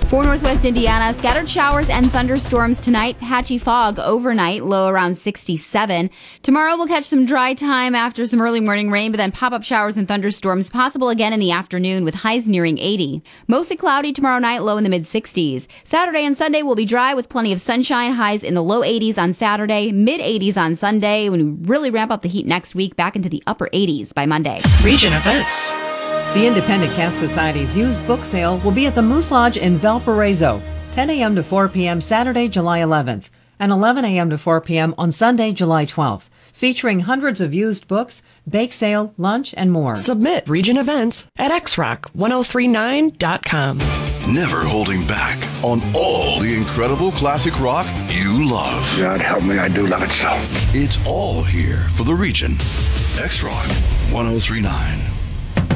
For Northwest Indiana, scattered showers and thunderstorms tonight, patchy fog overnight, low around 67. Tomorrow we'll catch some dry time after some early morning rain, but then pop-up showers and thunderstorms possible again in the afternoon with highs nearing 80. Mostly cloudy tomorrow night, low in the mid-60s. Saturday and Sunday will be dry with plenty of sunshine, highs in the low 80s on Saturday, mid-80s on Sunday, when we really ramp up the heat next week, back into the upper 80s by Monday. Region events. The Independent Cat Society's used book sale will be at the Moose Lodge in Valparaiso, 10 a.m. to 4 p.m. Saturday, July 11th, and 11 a.m. to 4 p.m. on Sunday, July 12th, featuring hundreds of used books, bake sale, lunch, and more. Submit region events at xrock1039.com. Never holding back on all the incredible classic rock you love. God help me, I do love it so. It's all here for the region. X-Rock 1039.